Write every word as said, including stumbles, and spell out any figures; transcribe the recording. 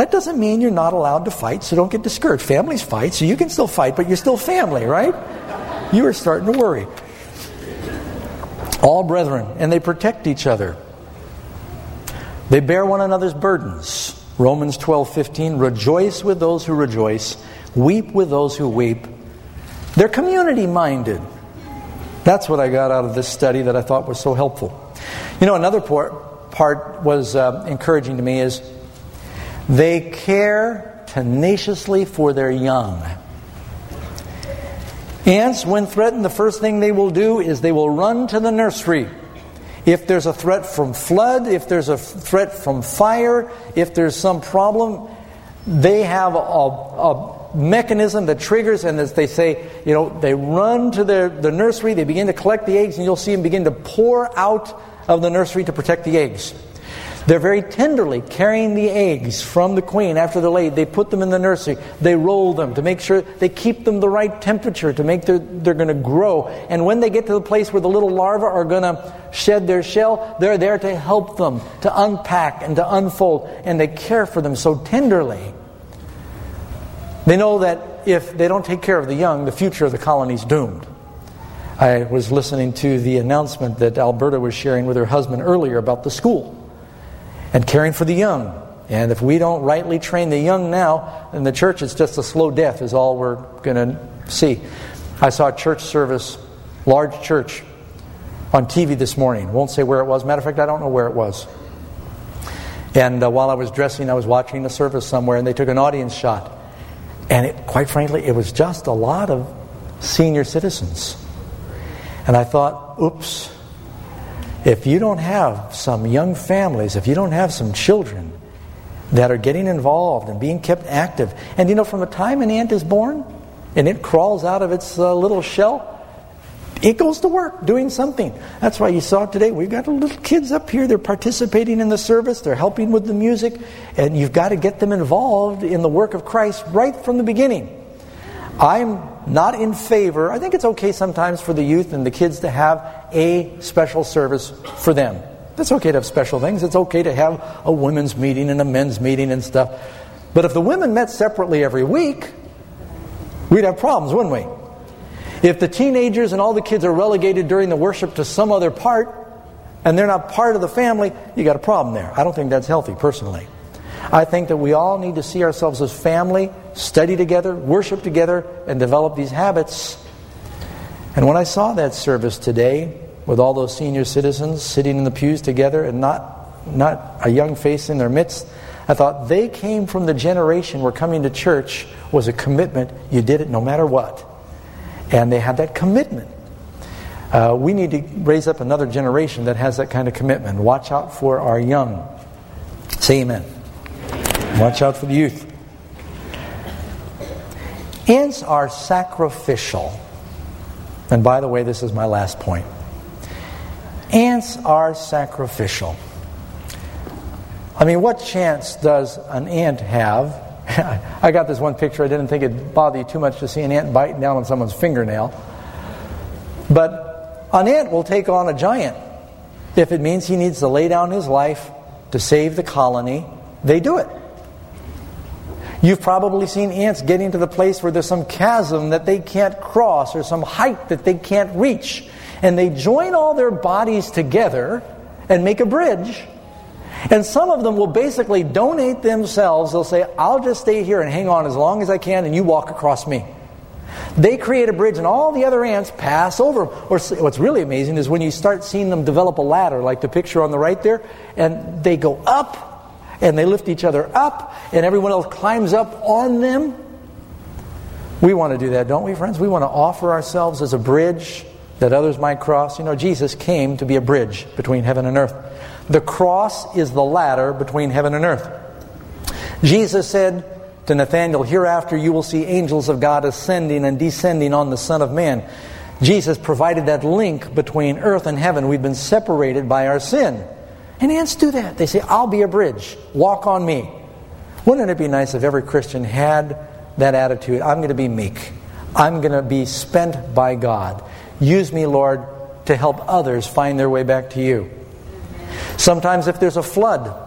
That doesn't mean you're not allowed to fight, so don't get discouraged. Families fight, so you can still fight, but you're still family, right? You are starting to worry. All brethren, and they protect each other. They bear one another's burdens. Romans twelve fifteen, rejoice with those who rejoice, weep with those who weep. They're community-minded. That's what I got out of this study that I thought was so helpful. You know, another part, part was uh, encouraging to me is they care tenaciously for their young. Ants, when threatened, the first thing they will do is they will run to the nursery. If there's a threat from flood, if there's a threat from fire, if there's some problem, they have a, a mechanism that triggers, and as they say, you know, they run to their, the nursery, they begin to collect the eggs, and you'll see them begin to pour out of the nursery to protect the eggs. They're very tenderly carrying the eggs from the queen after they're laid. They put them in the nursery. They roll them to make sure they keep them the right temperature to make their, they're going to grow. And when they get to the place where the little larvae are going to shed their shell, they're there to help them, to unpack and to unfold. And they care for them so tenderly. They know that if they don't take care of the young, the future of the colony is doomed. I was listening to the announcement that Alberta was sharing with her husband earlier about the school and caring for the young. And if we don't rightly train the young now, in the church it's just a slow death is all we're going to see. I saw a church service, large church, on T V this morning. Won't say where it was. Matter of fact, I don't know where it was. And uh, while I was dressing, I was watching the service somewhere, and they took an audience shot. And it, quite frankly, it was just a lot of senior citizens. And I thought, oops, if you don't have some young families, if you don't have some children that are getting involved and being kept active, and you know, from the time an ant is born and it crawls out of its uh, little shell, it goes to work doing something. That's why you saw today, we've got little kids up here, they're participating in the service, they're helping with the music, and you've got to get them involved in the work of Christ right from the beginning. I'm not in favor, I think it's okay sometimes for the youth and the kids to have a special service for them. It's okay to have special things. It's okay to have a women's meeting and a men's meeting and stuff. But if the women met separately every week, we'd have problems, wouldn't we? If the teenagers and all the kids are relegated during the worship to some other part, and they're not part of the family, you got a problem there. I don't think that's healthy, personally. I think that we all need to see ourselves as family, study together, worship together, and develop these habits. And when I saw that service today, with all those senior citizens sitting in the pews together and not, not a young face in their midst, I thought they came from the generation where coming to church was a commitment. You did it no matter what. And they had that commitment. Uh, we need to raise up another generation that has that kind of commitment. Watch out for our young. Say amen. Watch out for the youth. Ants are sacrificial. And by the way, this is my last point. Ants are sacrificial. I mean, what chance does an ant have? I got this one picture. I didn't think it'd bother you too much to see an ant biting down on someone's fingernail. But an ant will take on a giant. If it means he needs to lay down his life to save the colony, they do it. You've probably seen ants getting to the place where there's some chasm that they can't cross or some height that they can't reach. And they join all their bodies together and make a bridge. And some of them will basically donate themselves. They'll say, I'll just stay here and hang on as long as I can, and you walk across me. They create a bridge, and all the other ants pass over them. Or what's really amazing is when you start seeing them develop a ladder, like the picture on the right there, and they go up, and they lift each other up, and everyone else climbs up on them. We want to do that, don't we, friends? We want to offer ourselves as a bridge that others might cross. You know, Jesus came to be a bridge between heaven and earth. The cross is the ladder between heaven and earth. Jesus said to Nathanael, hereafter you will see angels of God ascending and descending on the Son of Man. Jesus provided that link between earth and heaven. We've been separated by our sin. And ants do that. They say, I'll be a bridge. Walk on me. Wouldn't it be nice if every Christian had that attitude? I'm going to be meek. I'm going to be spent by God. Use me, Lord, to help others find their way back to you. Sometimes if there's a flood,